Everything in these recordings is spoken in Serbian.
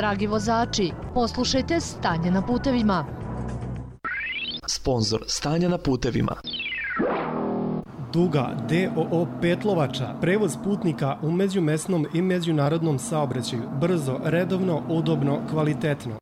Dragi vozači, poslušajte Stanje na putevima. Sponzor Stanja na putevima. Duga DOO Petlovača, prevoz putnika u međumesnom i međunarodnom saobraćaju, brzo, redovno, udobno, kvalitetno.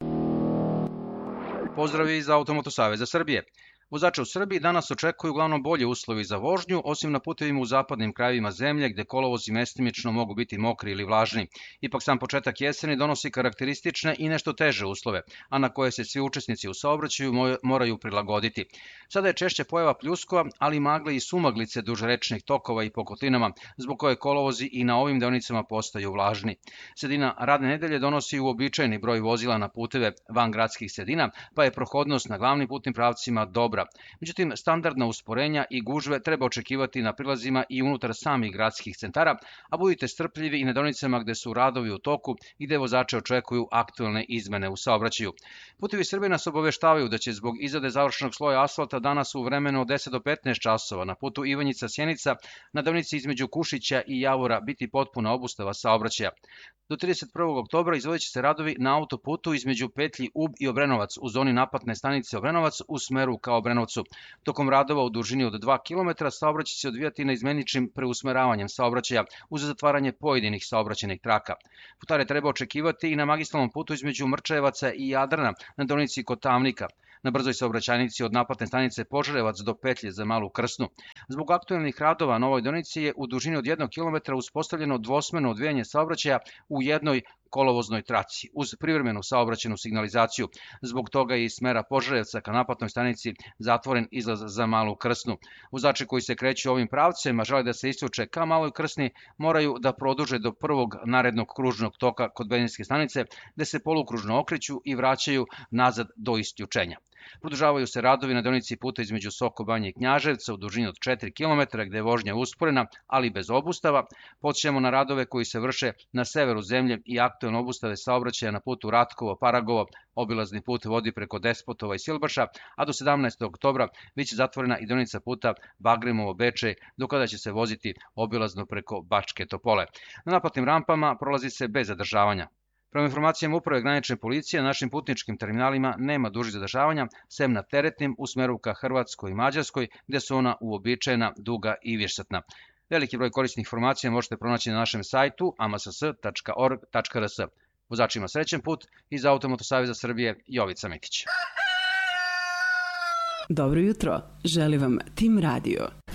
Pozdrav iz Automoto Saveza Srbije. Vozače u Srbiji danas očekuju uglavnom bolje uslovi za vožnju, osim na putevima u zapadnim krajevima zemlje gde kolovozi mestimično mogu biti mokri ili vlažni. Ipak sam početak jeseni donosi karakteristične i nešto teže uslove, a na koje se svi učesnici u saobraćaju moraju prilagoditi. Sada je češće pojava pljuskova, ali magle i sumaglice duž rečnih tokova i po kotlinama, zbog koje kolovozi i na ovim deonicama postaju vlažni. Sredina radne nedelje donosi uobičajeni broj vozila na puteve van gradskih sredina, pa je prohodnost na glavnim putnim pravcima dobra. Međutim, standardna usporenja i gužve treba očekivati na prilazima i unutar samih gradskih centara, a budite strpljivi i na deonicama gde su radovi u toku i gde vozače očekuju aktuelne izmene u saobraćaju. Putevi Srbije nas obaveštavaju da će zbog izrade završenog sloja asfalta danas u vremenu od 10 do 15 časova na putu Ivanjica-Sjenica na deonici između Kušića i Javora biti potpuna obustava saobraćaja. Do 31. oktobra izvodit će se radovi na autoputu između petlji Ub i Obrenovac u zoni naplatne stanice Obrenovac u smeru ka Obrenovcu. Tokom radova u dužini od 2 km saobraćaj će se odvijati naizmeničnim preusmeravanjem saobraćaja uz zatvaranje pojedinih saobraćajnih traka. Putare treba očekivati i na magistralnom putu između Mrčajevaca i Jadrana na deonici Kotavnika, na brzoj saobraćajnici od naplatne stanice Požarevac do petlje za Malu Krsnu. Zbog aktuelnih radova na ovoj deonici je u dužini od 1 km uspostavljeno dvosmerno odvijanje saobraćaja u jednoj kolovoznoj traci, uz privremenu saobraćajnu signalizaciju. Zbog toga je iz smera Požarevca ka naplatnoj stanici zatvoren izlaz za Malu Krsnu. Vozači koji se kreću ovim pravcem, a žele da se isključe ka Maloj Krsni, moraju da produže do prvog narednog kružnog toka kod benzinske stanice, gde se polukružno okreću i vraćaju nazad do isključenja. Produžavaju se radovi na deonici puta između Soko Banje i Knjaževca u dužini od 4 km gde je vožnja usporena, ali bez obustava. Podsećamo na radove koji se vrše na severu zemlje i aktuelne obustave saobraćaja na putu Ratkovo-Paragovo. Obilazni put vodi preko Despotova i Silbaša, a do 17. oktobra biće zatvorena i deonica puta Bagremovo-Bečej, do kada će se voziti obilazno preko Bačke Topole. Na naplatnim rampama prolazi se bez zadržavanja. Prema informacijama Uprave granične policije, na našim putničkim terminalima nema dužih zadržavanja, sem na teretnim u smeru ka Hrvatskoj i Mađarskoj, gde su ona uobičajena, duga i višesatna. Veliki broj korisnih informacija možete pronaći na našem sajtu amass.org.rs. Vozačima srećen put, iz Automoto Saveza Srbije, Jovica Mitić. Dobro jutro, želi vam Tim Radio.